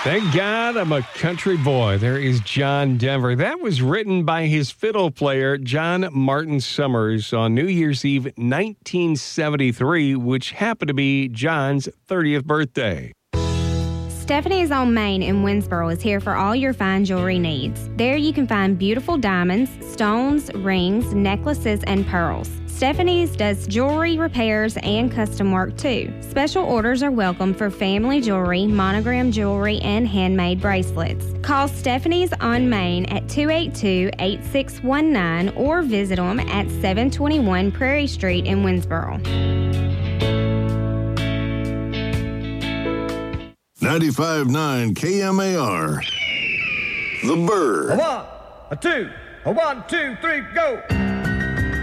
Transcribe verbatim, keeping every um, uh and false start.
Thank God I'm a country boy. There is John Denver. That was written by his fiddle player, John Martin Summers, on New Year's Eve, nineteen seventy-three, which happened to be John's thirtieth birthday. Stephanie's on Main in Winsboro is here for all your fine jewelry needs. There you can find beautiful diamonds, stones, rings, necklaces, and pearls. Stephanie's does jewelry repairs and custom work too. Special orders are welcome for family jewelry, monogram jewelry, and handmade bracelets. Call Stephanie's on Main at two eight two, eight six one nine or visit them at seven twenty-one Prairie Street in Winsboro. ninety-five point nine K M A R. The Bird. A one, a two, a one, two, three, go!